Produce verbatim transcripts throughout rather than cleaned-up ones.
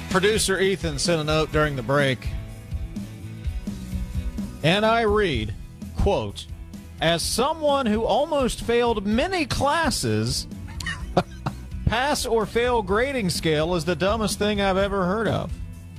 Producer Ethan sent a note during the break, and I read, quote, as someone who almost failed many classes, pass or fail grading scale is the dumbest thing I've ever heard of.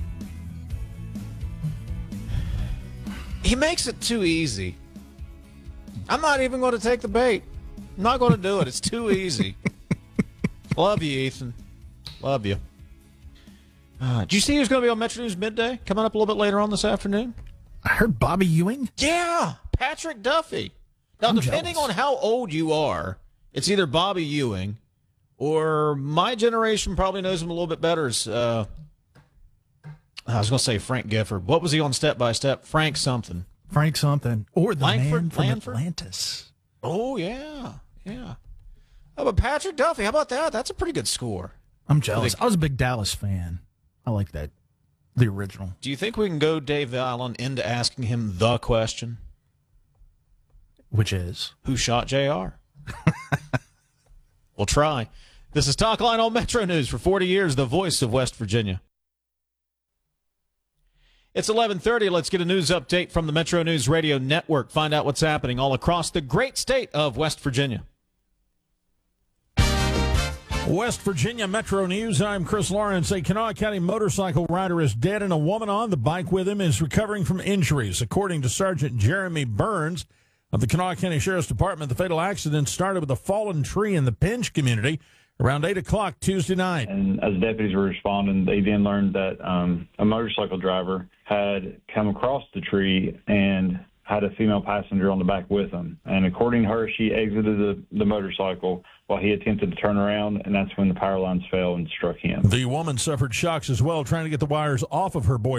He makes it too easy. I'm not even going to take the bait. I'm not going to do it. It's too easy. Love you, Ethan. Love you. Uh, did you see who's going to be on Metro News Midday coming up a little bit later on this afternoon? I heard Bobby Ewing. Yeah, Patrick Duffy. Now, I'm depending jealous. on how old you are, it's either Bobby Ewing or my generation probably knows him a little bit better. As, uh, I was going to say Frank Gifford. What was he on Step by Step? Frank something. Frank something. Or the Langford? man from Lanford? Atlantis. Oh, yeah, yeah. Oh, but Patrick Duffy, how about that? That's a pretty good score. I'm jealous. I was a big Dallas fan. I like that. The original. Do you think we can go Dave Allen into asking him the question? Which is? Who shot J R? We'll try. This is Talk Line on Metro News for forty years, the voice of West Virginia. It's eleven thirty. Let's get a news update from the Metro News Radio Network. Find out what's happening all across the great state of West Virginia. West Virginia Metro News. I'm Chris Lawrence. A Kanawha County motorcycle rider is dead and a woman on the bike with him is recovering from injuries. According to Sergeant Jeremy Burns of the Kanawha County Sheriff's Department, the fatal accident started with a fallen tree in the Pinch community around eight o'clock Tuesday night. And as deputies were responding, they then learned that um, a motorcycle driver had come across the tree and had a female passenger on the back with him. And according to her, she exited the, the motorcycle while he attempted to turn around, and that's when the power lines fell and struck him. The woman suffered shocks as well, trying to get the wires off of her boy.